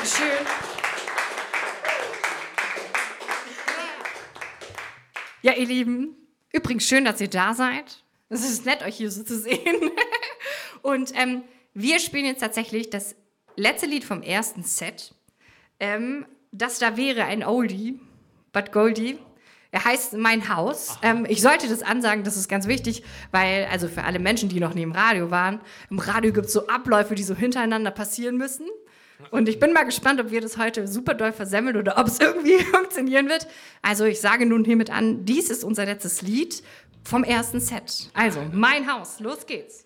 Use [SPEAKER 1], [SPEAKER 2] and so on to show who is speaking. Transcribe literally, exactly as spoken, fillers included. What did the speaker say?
[SPEAKER 1] Dankeschön. Ja, ihr Lieben, übrigens schön, dass ihr da seid. Es ist nett, euch hier so zu sehen. Und ähm, wir spielen jetzt tatsächlich das letzte Lied vom ersten Set. Ähm, das da wäre ein Oldie, but Goldie. Er heißt Mein Haus. Ähm, ich sollte das ansagen, das ist ganz wichtig, weil, also für alle Menschen, die noch neben Radio waren, im Radio gibt es so Abläufe, die so hintereinander passieren müssen. Und ich bin mal gespannt, ob wir das heute super doll versemmeln oder ob es irgendwie funktionieren wird. Also ich sage nun hiermit an, dies ist unser letztes Lied vom ersten Set. Also, Mein Haus, los geht's.